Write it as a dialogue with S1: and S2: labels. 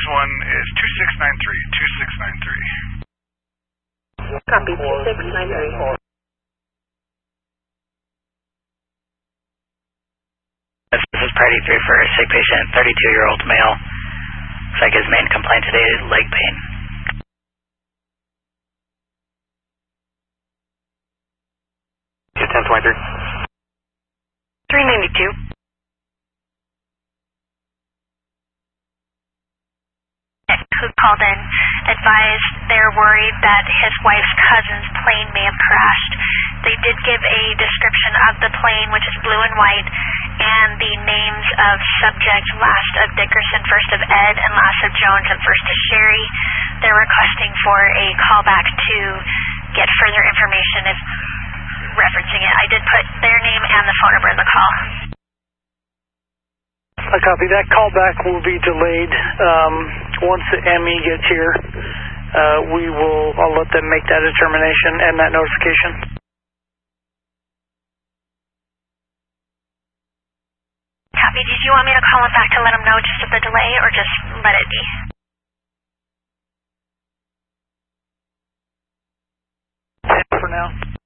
S1: one is 2693, 2693.
S2: Copy, 2693.
S3: This is priority 3 for a sick patient, 32-year-old male. Looks like his main complaint today is leg pain.
S4: Ten 23.
S2: 392.
S5: Who called in advised they're worried that his wife's cousin's plane may have crashed. They did give a description of the plane, which is blue and white, and the names of subject, last of Dickerson, first of Ed, and last of Jones, and first of Sherry. They're requesting for a callback to get further information if referencing it. I did put their name and the phone number in the call.
S6: I copy. That callback will be delayed. Once the ME gets here, I'll let them make that determination and that notification.
S5: Copy. Did you want me to call him back to let him know just of the delay, or just let it be?
S6: For now.